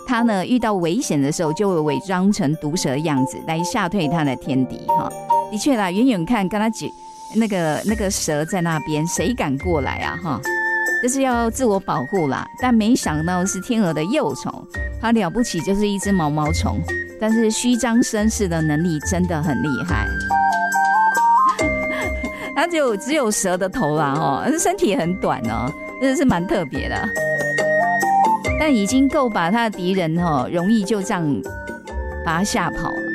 他呢遇到危险的时候就会伪装成毒蛇的样子来吓退他的天敌哈。的确啦，远远看跟他那个蛇在那边，谁敢过来啊哈？就是要自我保护啦。但没想到是天鹅的幼虫，它了不起就是一只毛毛虫，但是虚张声势的能力真的很厉害。它只有蛇的头啦哦，身体很短哦，真的是蛮特别的。但已经够把他的敌人容易就这样把他吓跑了。